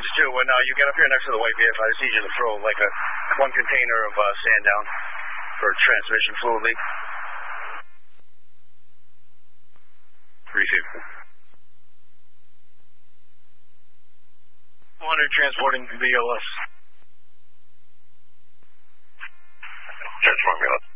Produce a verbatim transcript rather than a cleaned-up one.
Edge two, when uh, you get up here next to the white V F, I just need you to throw like a one container of uh, sand down for transmission fluid leak. Receive. one hundred transporting V L S. Transforming up.